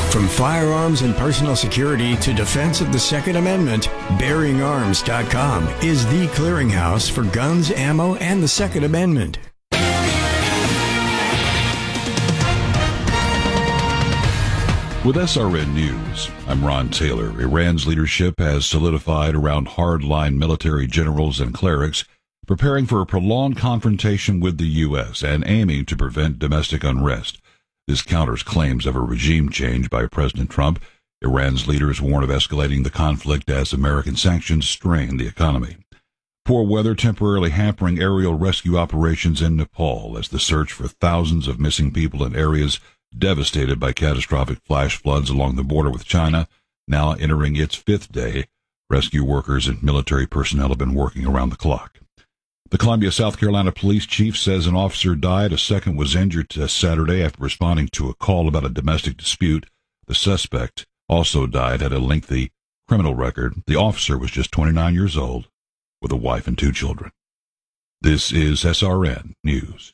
From firearms and personal security to defense of the Second Amendment, BearingArms.com is the clearinghouse for guns, ammo, and the Second Amendment. With SRN News, I'm Ron Taylor. Iran's leadership has solidified around hardline military generals and clerics, preparing for a prolonged confrontation with the U.S. and aiming to prevent domestic unrest. This counters claims of a regime change by President Trump. Iran's leaders warn of escalating the conflict as American sanctions strain the economy. Poor weather temporarily hampering aerial rescue operations in Nepal as the search for thousands of missing people in areas devastated by catastrophic flash floods along the border with China, now entering its fifth day. Rescue workers and military personnel have been working around the clock. The Columbia, South Carolina police chief says an officer died. A second was injured Saturday after responding to a call about a domestic dispute. The suspect also died, had a lengthy criminal record. The officer was just 29 years old with a wife and 2 children. This is SRN News.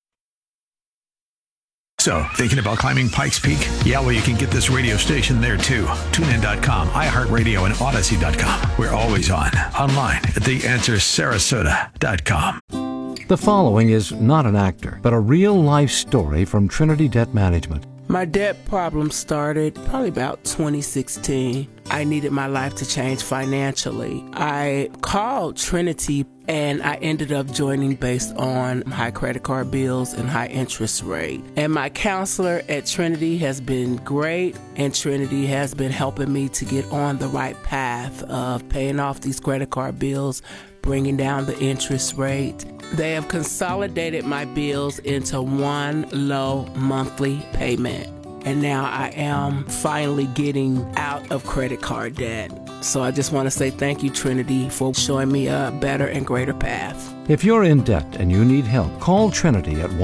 So, thinking about climbing Pikes Peak? Yeah, well, you can get this radio station there, too. TuneIn.com, iHeartRadio, and Odyssey.com. We're always online at TheAnswerSarasota.com. The following is not an actor, but a real-life story from Trinity Debt Management. My debt problem started probably about 2016. I needed my life to change financially. I called Trinity and I ended up joining based on high credit card bills and high interest rate. And my counselor at Trinity has been great, and Trinity has been helping me to get on the right path of paying off these credit card bills, bringing down the interest rate. They have consolidated my bills into one low monthly payment. And now I am finally getting out of credit card debt. So I just want to say thank you, Trinity, for showing me a better and greater path. If you're in debt and you need help, call Trinity at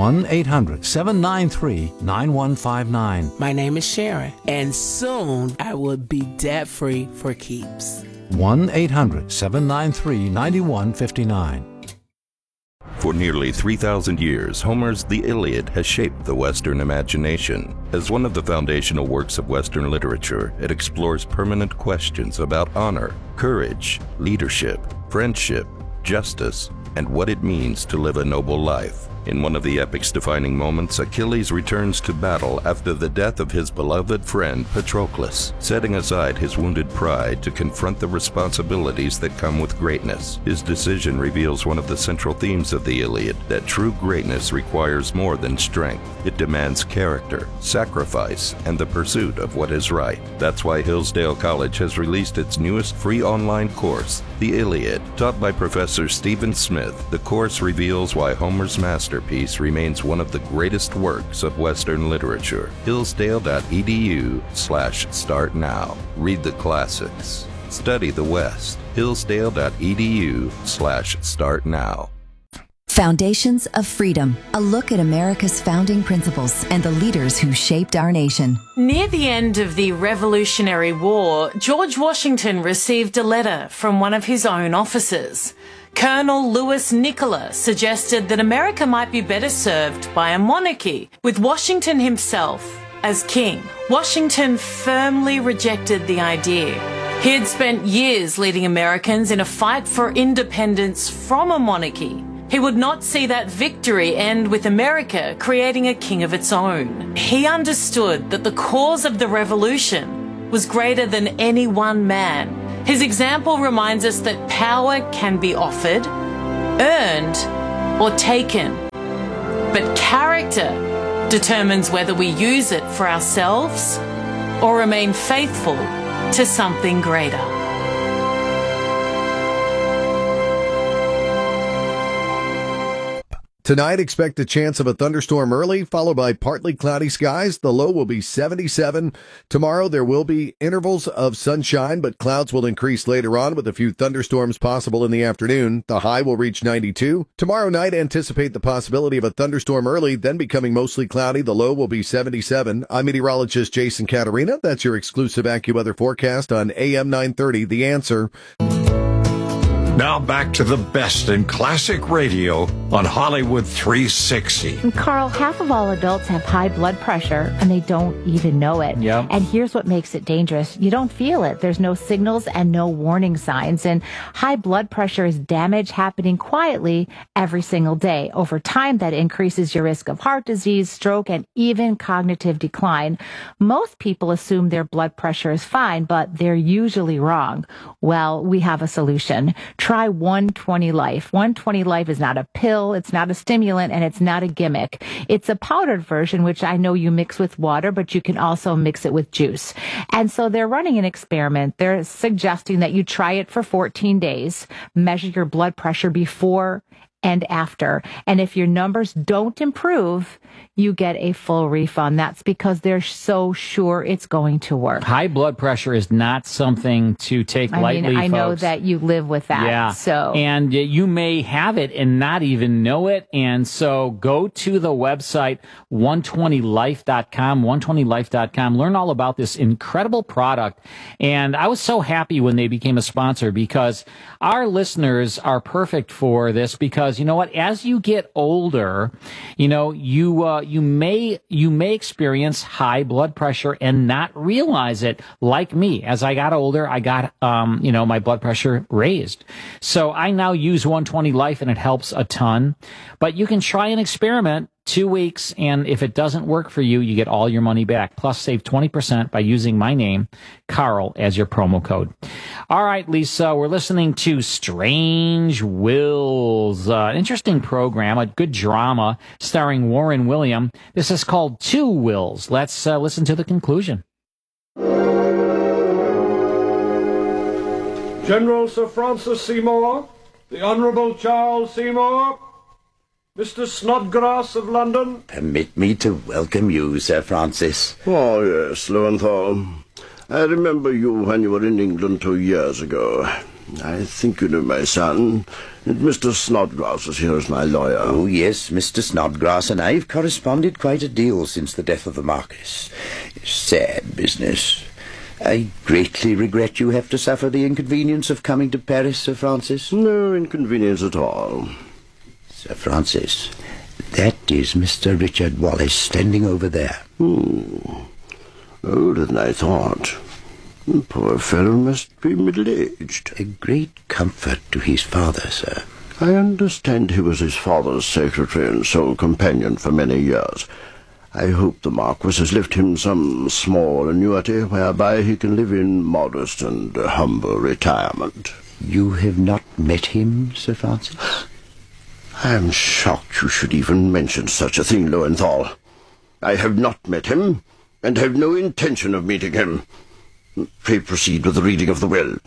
1-800-793-9159. My name is Sharon, and soon I will be debt-free for keeps. 1-800-793-9159. For nearly 3,000 years, Homer's The Iliad has shaped the Western imagination. As one of the foundational works of Western literature, it explores permanent questions about honor, courage, leadership, friendship, justice, and what it means to live a noble life. In one of the epic's defining moments, Achilles returns to battle after the death of his beloved friend Patroclus, setting aside his wounded pride to confront the responsibilities that come with greatness. His decision reveals one of the central themes of the Iliad, that true greatness requires more than strength. It demands character, sacrifice, and the pursuit of what is right. That's why Hillsdale College has released its newest free online course, The Iliad. Taught by Professor Stephen Smith, the course reveals why Homer's masterpiece remains one of the greatest works of Western literature. Hillsdale.edu/start now. Read the classics. Study the West. Hillsdale.edu/start now. Foundations of Freedom, a look at America's founding principles and the leaders who shaped our nation. Near the end of the Revolutionary War, George Washington received a letter from one of his own officers. Colonel Louis Nicola suggested that America might be better served by a monarchy, with Washington himself as king. Washington firmly rejected the idea. He had spent years leading Americans in a fight for independence from a monarchy. He would not see that victory end with America creating a king of its own. He understood that the cause of the revolution was greater than any one man. His example reminds us that power can be offered, earned, or taken. But character determines whether we use it for ourselves or remain faithful to something greater. Tonight, expect a chance of a thunderstorm early, followed by partly cloudy skies. The low will be 77. Tomorrow, there will be intervals of sunshine, but clouds will increase later on with a few thunderstorms possible in the afternoon. The high will reach 92. Tomorrow night, anticipate the possibility of a thunderstorm early, then becoming mostly cloudy. The low will be 77. I'm meteorologist Jason Caterina. That's your exclusive AccuWeather forecast on AM 930, The Answer. Now back to the best in classic radio on Hollywood 360. And Carl, half of all adults have high blood pressure, and they don't even know it. Yep. And here's what makes it dangerous. You don't feel it. There's no signals and no warning signs. And high blood pressure is damage happening quietly every single day. Over time, that increases your risk of heart disease, stroke, and even cognitive decline. Most people assume their blood pressure is fine, but they're usually wrong. Well, we have a solution. Try 120 Life. 120 Life is not a pill, it's not a stimulant, and it's not a gimmick. It's a powdered version, which I know you mix with water, but you can also mix it with juice. And so they're running an experiment. They're suggesting that you try it for 14 days, measure your blood pressure before and after. And if your numbers don't improve, you get a full refund. That's because they're so sure it's going to work. High blood pressure is not something to take lightly, I know folks. that you live with that. Yeah. So. And you may have it and not even know it. And so go to the website, 120life.com, 120life.com. Learn all about this incredible product. And I was so happy when they became a sponsor, because our listeners are perfect for this, because you know what? As you get older, you know, you may experience high blood pressure and not realize it. Like me, as I got older, I got my blood pressure raised. So I now use 120 Life, and it helps a ton. But you can try an experiment, 2 weeks, and if it doesn't work for you, you get all your money back. Plus, save 20% by using my name, Carl, as your promo code. All right, Lisa, we're listening to Strange Wills, an interesting program, a good drama starring Warren William. This is called Two Wills. Let's listen to the conclusion. General Sir Francis Seymour, the Honourable Charles Seymour, Mr. Snodgrass of London. Permit me to welcome you, Sir Francis. Oh, yes, Lowenthal. I remember you when you were in England 2 years ago. I think you know my son. And Mr. Snodgrass is here as my lawyer. Oh, yes, Mr. Snodgrass and I have corresponded quite a deal since the death of the Marquis. Sad business. I greatly regret you have to suffer the inconvenience of coming to Paris, Sir Francis. No inconvenience at all. Sir Francis, that is Mr. Richard Wallace standing over there. Older than I thought. The poor fellow must be middle-aged. A great comfort to his father, sir. I understand he was his father's secretary and sole companion for many years. I hope the Marquis has left him some small annuity whereby he can live in modest and humble retirement. You have not met him, Sir Francis? I am shocked you should even mention such a thing, Lowenthal. I have not met him, and have no intention of meeting him. Pray proceed with the reading of the will.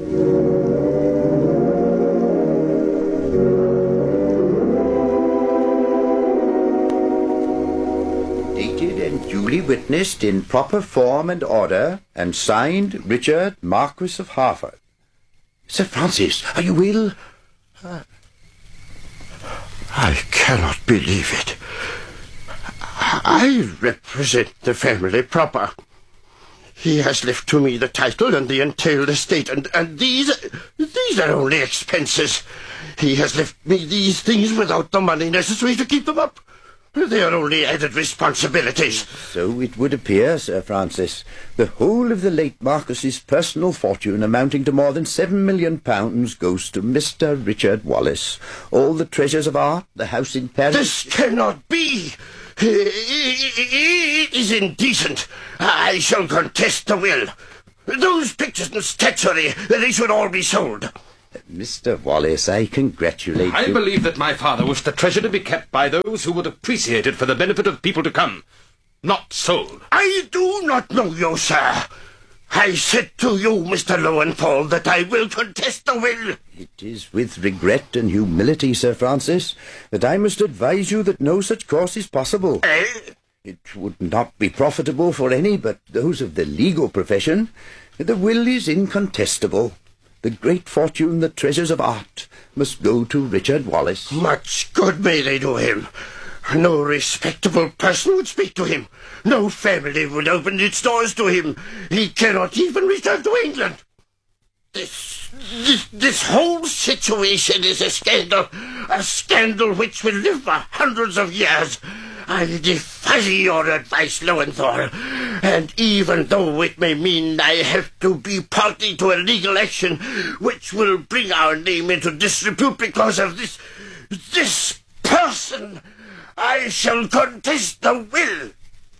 Dated and duly witnessed in proper form and order, and signed Richard, Marquis of Harford. Sir Francis, are you ill? I cannot believe it. I represent the family proper. He has left to me the title and the entailed estate, and these are only expenses. He has left me these things without the money necessary to keep them up. They are only added responsibilities. So it would appear, Sir Francis. The whole of the late Marquis's personal fortune, amounting to more than £7 million, goes to Mr. Richard Wallace. All the treasures of art, the house in Paris... This cannot be! It is indecent. I shall contest the will. Those pictures and statuary, they should all be sold. Mr. Wallace, I congratulate you. I believe that my father wished the treasure to be kept by those who would appreciate it for the benefit of people to come, not sold. I do not know you, sir. I said to you, Mr. Lowenthal, that I will contest the will. It is with regret and humility, Sir Francis, that I must advise you that no such course is possible. It would not be profitable for any but those of the legal profession. The will is incontestable. The great fortune, the treasures of art, must go to Richard Wallace. Much good may they do him. No respectable person would speak to him. No family would open its doors to him. He cannot even return to England. This whole situation is a scandal which will live for hundreds of years. I defy your advice, Lowenthal, and even though it may mean I have to be party to a legal action which will bring our name into disrepute because of this person, I shall contest the will